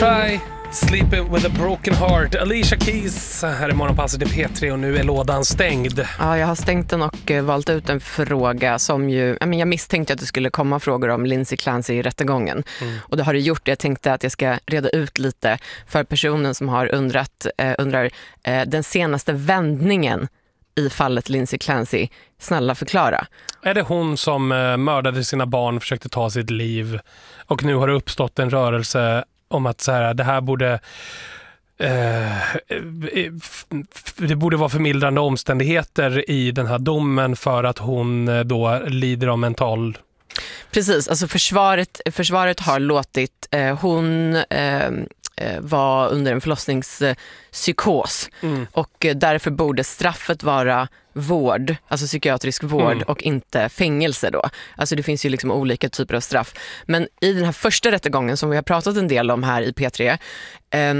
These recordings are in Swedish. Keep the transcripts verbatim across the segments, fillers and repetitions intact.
Try Sleeping with a broken heart. Alicia Keys här i Morgonpasset i P tre och nu är lådan stängd. Ja, jag har stängt den och valt ut en fråga som ju, jag, men jag misstänkte att det skulle komma frågor om Lindsay Clancy i rättegången. Mm. Och det har det gjort. Jag tänkte att jag ska reda ut lite för personen som har undrat, eh, undrar eh, den senaste vändningen i fallet Lindsay Clancy. Snälla förklara. Är det hon som eh, mördade sina barn, försökte ta sitt liv och nu har det uppstått en rörelse om att så här, det här borde eh, det borde vara förmildrande omständigheter i den här domen för att hon eh, då lider av mental... Precis, alltså försvaret, försvaret har låtit eh, hon eh, var under en förlossningspsykos mm. och därför borde straffet vara vård, alltså psykiatrisk vård mm. och inte fängelse då. Alltså det finns ju liksom olika typer av straff. Men i den här första rättegången som vi har pratat en del om här i P tre, eh,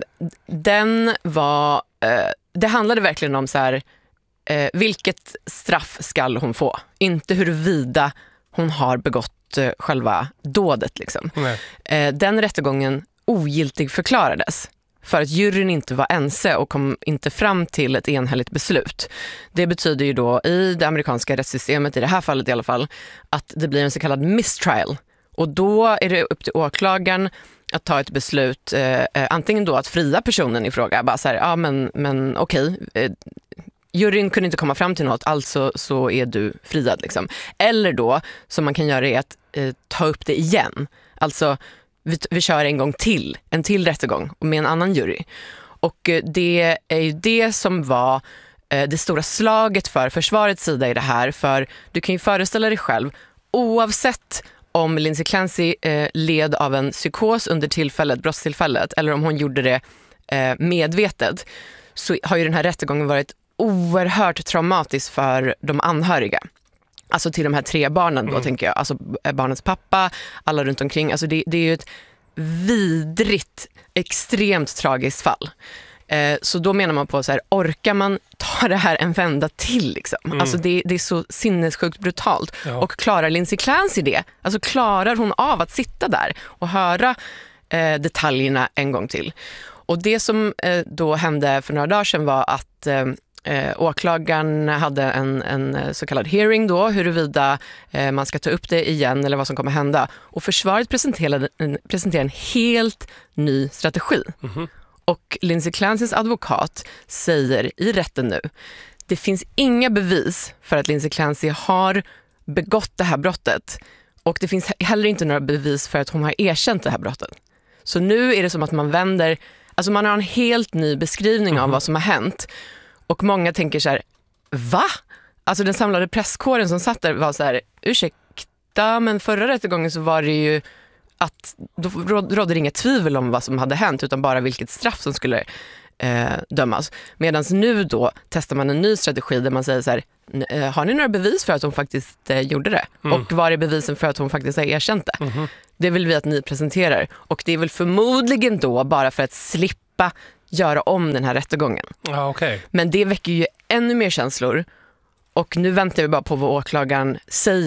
den var, eh, det handlade verkligen om så här, eh, vilket straff ska hon få? Inte huruvida hon har begått eh, själva dådet liksom. Eh, den rättegången ogiltig förklarades för att juryn inte var ense och kom inte fram till ett enhälligt beslut. Det betyder ju då i det amerikanska rättssystemet, i det här fallet i alla fall, att det blir en så kallad mistrial. Och då är det upp till åklagaren att ta ett beslut, eh, antingen då att fria personen i fråga, bara så här, ja men, men okej, eh, juryn kunde inte komma fram till något, alltså så är du friad liksom. Eller då, som man kan göra är att eh, ta upp det igen. Alltså Vi, vi kör en gång till, en till rättegång med en annan jury. Och det är ju det som var eh, det stora slaget för försvarets sida i det här. För du kan ju föreställa dig själv, oavsett om Lindsay Clancy eh, led av en psykos under tillfället, brottstillfället, eller om hon gjorde det eh, medvetet, så har ju den här rättegången varit oerhört traumatisk för de anhöriga. Alltså till de här tre barnen då, mm. tänker jag. Alltså barnets pappa, alla runt omkring. Alltså det, det är ju ett vidrigt, extremt tragiskt fall. Eh, så då menar man på så här, orkar man ta det här en vända till liksom? Mm. Alltså det, det är så sinnessjukt brutalt. Ja. Och klarar Lindsay Clancy det? Alltså klarar hon av att sitta där och höra eh, detaljerna en gång till? Och det som eh, då hände för några dagar sedan var att... Eh, Eh, åklagaren hade en, en så kallad hearing då, huruvida eh, man ska ta upp det igen eller vad som kommer hända. Och försvaret presenterade en, presenterade en helt ny strategi. Mm-hmm. Och Lindsay Clancys advokat säger i rätten nu, det finns inga bevis för att Lindsay Clancy har begått det här brottet. Och det finns heller inte några bevis för att hon har erkänt det här brottet. Så nu är det som att man vänder, alltså man har en helt ny beskrivning mm-hmm. av vad som har hänt. Och många tänker så här, va? Alltså den samlade presskåren som satt där var så här, ursäkta, men förra rättegången så var det ju att då rådde det inga tvivel om vad som hade hänt utan bara vilket straff som skulle eh, dömas. Medan nu då testar man en ny strategi där man säger så här, har ni några bevis för att hon faktiskt eh, gjorde det? Mm. Och var är bevisen för att hon faktiskt har erkänt det? Mm-hmm. Det vill vi att ni presenterar. Och det är väl förmodligen då bara för att slippa göra om den här rättegången. Ja, okay. Men det väcker ju ännu mer känslor och nu väntar vi bara på vad åklagaren säger.